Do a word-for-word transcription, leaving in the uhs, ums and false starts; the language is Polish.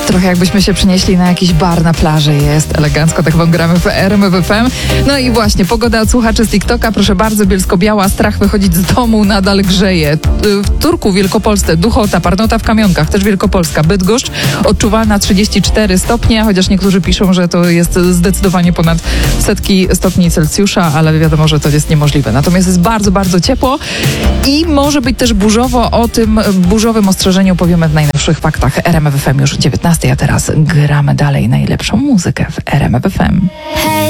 Trochę jakbyśmy się przenieśli na jakiś bar na plaży. Jest elegancko, tak wam gramy w R M F F M. No i właśnie, pogoda od słuchaczy z TikToka. Proszę bardzo, Bielsko-Biała, strach wychodzić z domu, nadal grzeje. W Turku, Wielkopolsce, Duchota, Parnota w Kamionkach, też Wielkopolska, Bydgoszcz, odczuwalna trzydzieści cztery stopnie, chociaż niektórzy piszą, że to jest zdecydowanie ponad setki stopni Celsjusza, ale wiadomo, że to jest niemożliwe. Natomiast jest bardzo, bardzo ciepło i może być też burzowo. O tym burzowym ostrzeżeniu powiemy w najnowszych faktach R M F F M już dziewiętnastej, a teraz gramy dalej najlepszą muzykę w R M F F M.